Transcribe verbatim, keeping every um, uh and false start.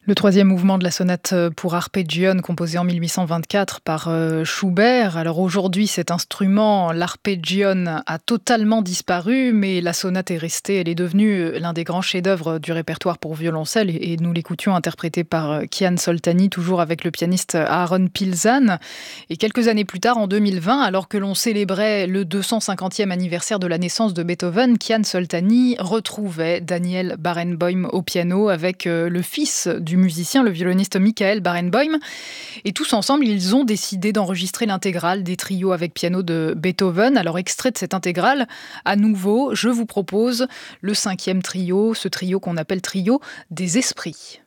Le troisième mouvement de la sonate pour arpeggione, composé en mille huit cent vingt-quatre par euh, Schubert. Alors aujourd'hui, cet instrument, l'arpeggione, a totalement disparu, mais la sonate est restée. Elle est devenue l'un des grands chefs-d'œuvre du répertoire pour violoncelle, et, et nous l'écoutions interprété par euh, Kian Soltani, toujours avec le pianiste Aaron Pilzan. Et quelques années plus tard, en deux mille vingt, alors que l'on célébrait le deux cent cinquantième anniversaire de la naissance de Beethoven, Kian Soltani retrouvait Daniel Barenboim au piano avec euh, le fils du du musicien, le violoniste Michael Barenboim. Et tous ensemble, ils ont décidé d'enregistrer l'intégrale des trios avec piano de Beethoven. Alors, extrait de cette intégrale, à nouveau, je vous propose le cinquième trio, ce trio qu'on appelle trio des esprits.